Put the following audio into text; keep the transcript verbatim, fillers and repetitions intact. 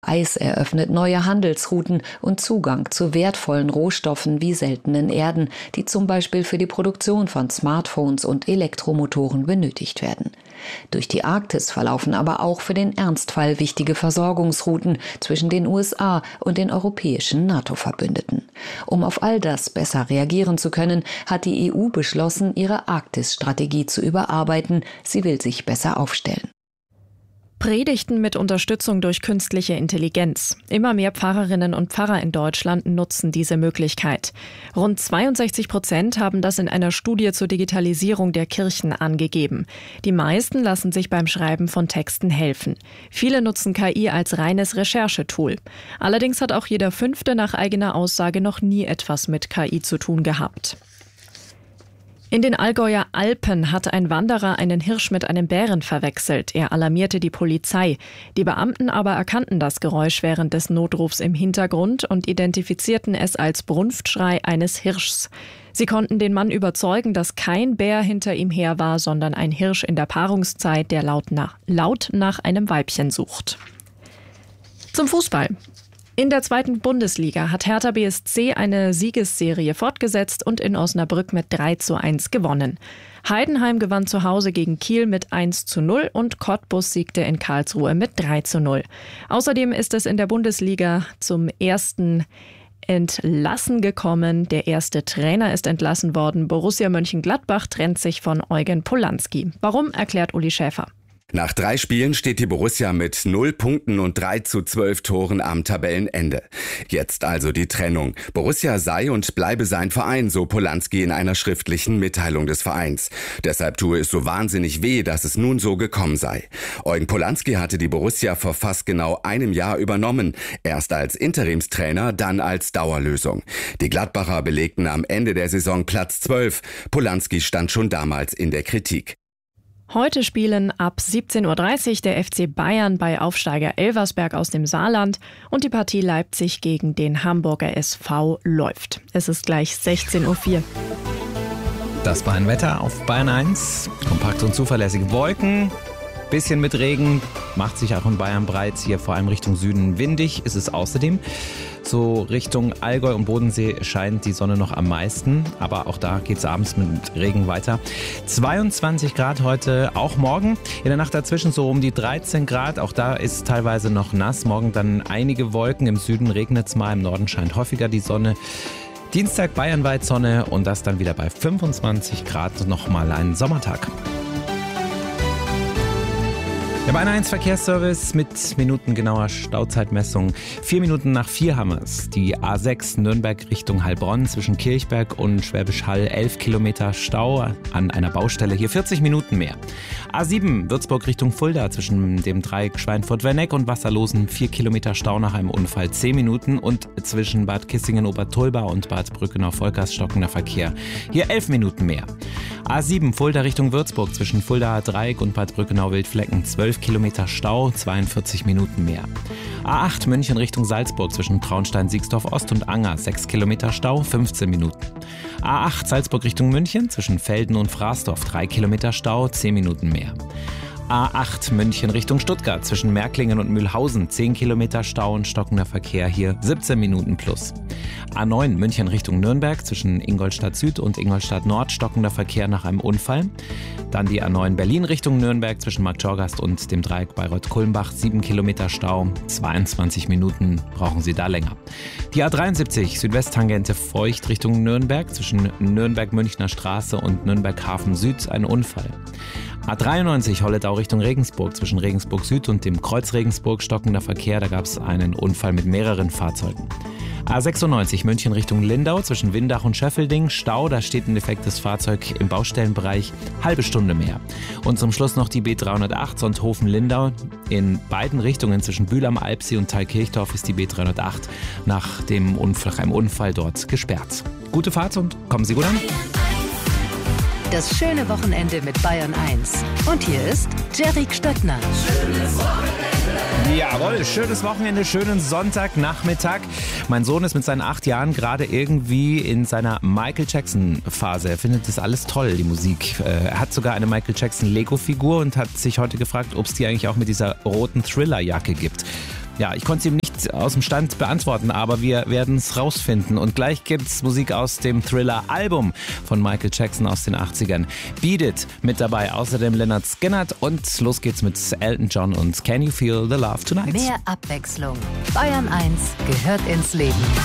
Eis eröffnet neue Handelsrouten und Zugang zu wertvollen Rohstoffen wie seltenen Erden, die zum Beispiel für die Produktion von Smartphones und Elektromotoren benötigt werden. Durch die Arktis verlaufen aber auch für den Ernstfall wichtige Versorgungsrouten zwischen den U S A und den europäischen NATO-Verbündeten. Um auf all das besser reagieren zu können, hat die E U beschlossen, ihre Arktis-Strategie zu überarbeiten. Sie will sich besser aufstellen. Predigten mit Unterstützung durch künstliche Intelligenz. Immer mehr Pfarrerinnen und Pfarrer in Deutschland nutzen diese Möglichkeit. Rund zweiundsechzig Prozent haben das in einer Studie zur Digitalisierung der Kirchen angegeben. Die meisten lassen sich beim Schreiben von Texten helfen. Viele nutzen K I als reines Recherchetool. Allerdings hat auch jeder Fünfte nach eigener Aussage noch nie etwas mit K I zu tun gehabt. In den Allgäuer Alpen hat ein Wanderer einen Hirsch mit einem Bären verwechselt. Er alarmierte die Polizei. Die Beamten aber erkannten das Geräusch während des Notrufs im Hintergrund und identifizierten es als Brunftschrei eines Hirschs. Sie konnten den Mann überzeugen, dass kein Bär hinter ihm her war, sondern ein Hirsch in der Paarungszeit, der laut nach, laut nach einem Weibchen sucht. Zum Fußball. In der zweiten Bundesliga hat Hertha B S C eine Siegesserie fortgesetzt und in Osnabrück mit drei zu eins gewonnen. Heidenheim gewann zu Hause gegen Kiel mit eins zu null und Cottbus siegte in Karlsruhe mit drei zu null. Außerdem ist es in der Bundesliga zum ersten Entlassen gekommen. Der erste Trainer ist entlassen worden. Borussia Mönchengladbach trennt sich von Eugen Polanski. Warum, erklärt Uli Schäfer. Nach drei Spielen steht die Borussia mit null Punkten und drei zu zwölf Toren am Tabellenende. Jetzt also die Trennung. Borussia sei und bleibe sein Verein, so Polanski in einer schriftlichen Mitteilung des Vereins. Deshalb tue es so wahnsinnig weh, dass es nun so gekommen sei. Eugen Polanski hatte die Borussia vor fast genau einem Jahr übernommen. Erst als Interimstrainer, dann als Dauerlösung. Die Gladbacher belegten am Ende der Saison Platz zwölf. Polanski stand schon damals in der Kritik. Heute spielen ab siebzehn Uhr dreißig der F C Bayern bei Aufsteiger Elversberg aus dem Saarland und die Partie Leipzig gegen den Hamburger S V läuft. Es ist gleich sechzehn Uhr vier. Das Bayern-Wetter auf Bayern eins. Kompakte und zuverlässige Wolken. Bisschen mit Regen, macht sich auch in Bayern breit. Hier vor allem Richtung Süden windig ist es außerdem. So Richtung Allgäu und Bodensee scheint die Sonne noch am meisten. Aber auch da geht es abends mit Regen weiter. zweiundzwanzig Grad heute, auch morgen. In der Nacht dazwischen so um die dreizehn Grad. Auch da ist teilweise noch nass. Morgen dann einige Wolken. Im Süden regnet es mal, im Norden scheint häufiger die Sonne. Dienstag bayernweit Sonne und das dann wieder bei fünfundzwanzig Grad. Nochmal ein Sommertag. Der Bayern eins Verkehrsservice mit minutengenauer Stauzeitmessung. Vier Minuten nach vier haben wir es. Die A sechs Nürnberg Richtung Heilbronn zwischen Kirchberg und Schwäbisch Hall. elf Kilometer Stau an einer Baustelle. Hier vierzig Minuten mehr. A sieben Würzburg Richtung Fulda zwischen dem Dreieck Schweinfurt-Werneck und Wasserlosen. vier Kilometer Stau nach einem Unfall. zehn Minuten. Und zwischen Bad Kissingen-Obertolba und Bad Brückenau-Volkers stockender Verkehr. Hier elf Minuten mehr. A sieben Fulda Richtung Würzburg zwischen Fulda Dreieck und Bad Brückenau-Wildflecken. zwölf Kilometer Stau, zweiundvierzig Minuten mehr. A acht München Richtung Salzburg zwischen Traunstein-Siegsdorf-Ost und Anger, sechs Kilometer Stau, fünfzehn Minuten. A acht Salzburg Richtung München zwischen Velden und Fraßdorf, drei Kilometer Stau, zehn Minuten mehr. A acht München Richtung Stuttgart zwischen Märklingen und Mühlhausen, zehn Kilometer Stau und stockender Verkehr, hier siebzehn Minuten plus. A neun München Richtung Nürnberg zwischen Ingolstadt Süd und Ingolstadt Nord, stockender Verkehr nach einem Unfall. Dann die A neun Berlin Richtung Nürnberg zwischen Marktschorgast und dem Dreieck Bayreuth-Kulmbach, sieben Kilometer Stau, zweiundzwanzig Minuten brauchen Sie da länger. Die A dreiundsiebzig Südwesttangente Feucht Richtung Nürnberg zwischen Nürnberg-Münchner Straße und Nürnberg-Hafen Süd, ein Unfall. A dreiundneunzig Holledau Richtung Regensburg zwischen Regensburg Süd und dem Kreuz Regensburg, stockender Verkehr, da gab es einen Unfall mit mehreren Fahrzeugen. A sechsundneunzig München Richtung Lindau zwischen Windach und Schöffelding, Stau, da steht ein defektes Fahrzeug im Baustellenbereich, halbe Stunde mehr. Und zum Schluss noch die B dreihundertacht Sonthofen-Lindau. In beiden Richtungen zwischen Bühl am Alpsee und Thalkirchdorf ist die B dreihundertacht nach dem Unfall, einem Unfall dort gesperrt. Gute Fahrt und kommen Sie gut an. Das schöne Wochenende mit Bayern eins. Und hier ist Jerry Stöckner. Schönes Wochenende. Jawohl, schönes Wochenende, schönen Sonntagnachmittag. Mein Sohn ist mit seinen acht Jahren gerade irgendwie in seiner Michael Jackson-Phase. Er findet das alles toll, die Musik. Er hat sogar eine Michael Jackson-Lego-Figur und hat sich heute gefragt, ob es die eigentlich auch mit dieser roten Thriller-Jacke gibt. Ja, ich konnte es ihm nicht aus dem Stand beantworten, aber wir werden es rausfinden. Und gleich gibt's Musik aus dem Thriller-Album von Michael Jackson aus den achtzigern. Beat It mit dabei, außerdem Lynyrd Skynyrd und los geht's mit Elton John und Can You Feel the Love Tonight? Mehr Abwechslung. Bayern eins gehört ins Leben.